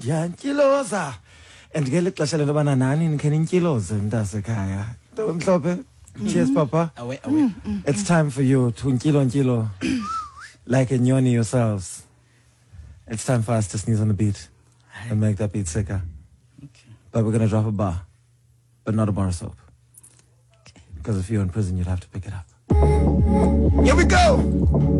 Yeah, nkiloza. And ngeli xesha lento bana nani nikhena inkiloze mntasekhaya. Mhlophe. Cheers, Papa. Away. It's time for you to nkilo like a nyoni yourselves. It's time for us to sneeze on the beat and make that beat sicker. Okay. But we're gonna drop a bar, but not a bar of soap. Okay. Because if you're in prison, you'd have to pick it up. Here we go!